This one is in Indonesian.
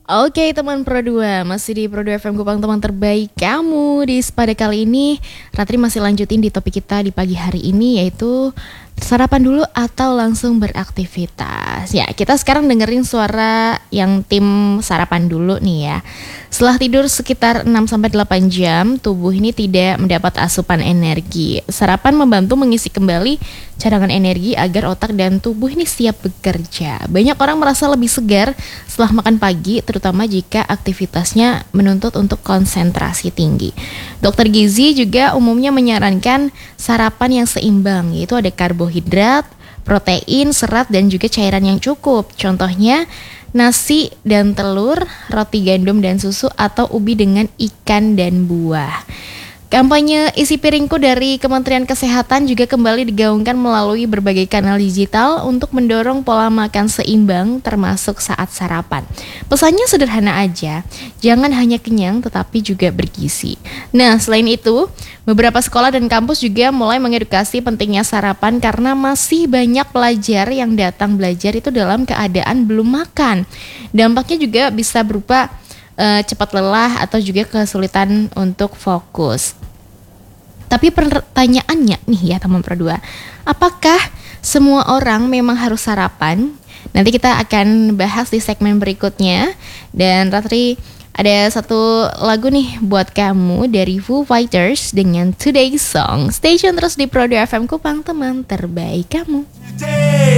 Oke teman Pro 2, masih di Pro 2 FM Kupang, teman terbaik kamu. Pada kali ini Ratri masih lanjutin di topik kita di pagi hari ini, yaitu sarapan dulu atau langsung beraktivitas. Ya, kita sekarang dengerin suara yang tim sarapan dulu nih ya. Setelah tidur sekitar 6-8 jam, tubuh ini tidak mendapat asupan energi. Sarapan membantu mengisi kembali cadangan energi agar otak dan tubuh ini siap bekerja. Banyak orang merasa lebih segar setelah makan pagi, terutama jika aktivitasnya menuntut untuk konsentrasi tinggi. Dokter gizi juga umumnya menyarankan sarapan yang seimbang, yaitu ada karbohidrat, protein, serat, dan juga cairan yang cukup. Contohnya nasi dan telur, roti gandum dan susu, atau ubi dengan ikan dan buah. Kampanye Isi Piringku dari Kementerian Kesehatan juga kembali digaungkan melalui berbagai kanal digital untuk mendorong pola makan seimbang termasuk saat sarapan. Pesannya sederhana aja, jangan hanya kenyang tetapi juga bergizi. Nah, selain itu, beberapa sekolah dan kampus juga mulai mengedukasi pentingnya sarapan karena masih banyak pelajar yang datang belajar itu dalam keadaan belum makan. Dampaknya juga bisa berupa cepat lelah atau juga kesulitan untuk fokus. Tapi pertanyaannya nih ya teman Pro 2, apakah semua orang memang harus sarapan? Nanti kita akan bahas di segmen berikutnya. Dan Ratri ada satu lagu nih buat kamu dari Foo Fighters dengan Today's Song. Stay tune terus di Pro 2 FM Kupang, teman terbaik kamu.